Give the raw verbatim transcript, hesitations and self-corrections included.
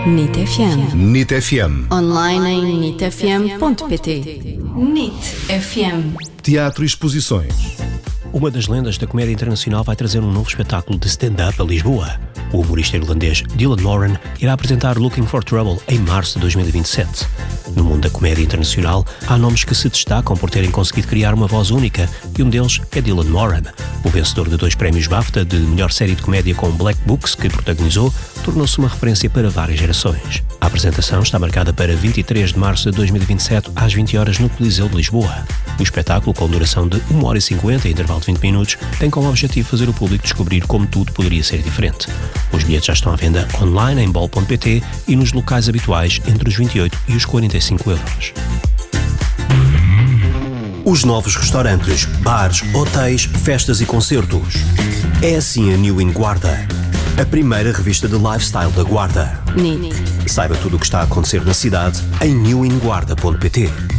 N I T F M. N I T F M. Online em nit f m ponto p t. N I T F M. Teatro e exposições. Uma das lendas da comédia internacional vai trazer um novo espetáculo de stand-up a Lisboa. O humorista irlandês Dylan Moran irá apresentar Looking for Trouble em março de dois mil e vinte e sete. No mundo da comédia internacional, há nomes que se destacam por terem conseguido criar uma voz única, e um deles é Dylan Moran. O vencedor de dois prémios BAFTA de melhor série de comédia com Black Books, que protagonizou, tornou-se uma referência para várias gerações. A apresentação está marcada para vinte e três de março de dois mil e vinte e sete, às vinte horas, no Coliseu de Lisboa. O espetáculo, com duração de uma hora e cinquenta, intervalo de vinte minutos, tem como objetivo fazer o público descobrir como tudo poderia ser diferente. Os bilhetes já estão à venda online em bol ponto p t e nos locais habituais entre os vinte e oito e os quarenta e cinco euros. Os novos restaurantes, bares, hotéis, festas e concertos. É assim a New in Guarda, a primeira revista de lifestyle da Guarda. N I T. Saiba tudo o que está a acontecer na cidade em new in guarda ponto p t.